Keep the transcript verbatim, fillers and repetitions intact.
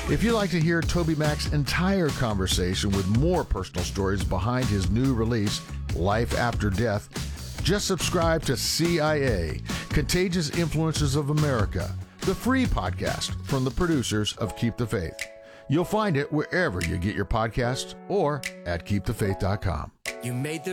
If you'd like to hear TobyMac's entire conversation with more personal stories behind his new release, Life After Death, just subscribe to C I A, Contagious Influences of America, the free podcast from the producers of Keep the Faith. You'll find it wherever you get your podcasts or at keep the faith dot com. You made the